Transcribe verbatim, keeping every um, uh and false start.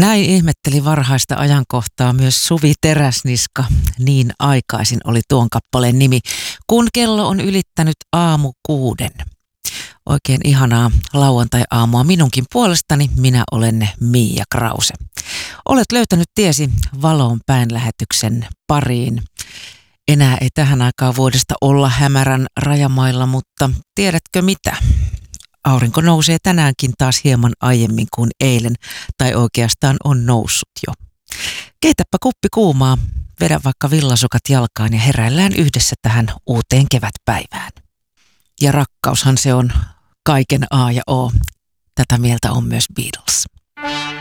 Näin ihmetteli varhaista ajankohtaa myös Suvi Teräsniska. Niin aikaisin oli tuon kappaleen nimi, kun kello on ylittänyt aamu kuuden. Oikein ihanaa lauantai-aamua minunkin puolestani. Minä olen Miia Krause. Olet löytänyt tiesi Valoon päin lähetyksen pariin. Enää ei tähän aikaan vuodesta olla hämärän rajamailla, mutta tiedätkö mitä? Aurinko nousee tänäänkin taas hieman aiemmin kuin eilen, tai oikeastaan on noussut jo. Keitäpä kuppi kuumaa, vedä vaikka villasukat jalkaan ja heräillään yhdessä tähän uuteen kevätpäivään. Ja rakkaushan se on kaiken A ja O. Tätä mieltä on myös Beatles.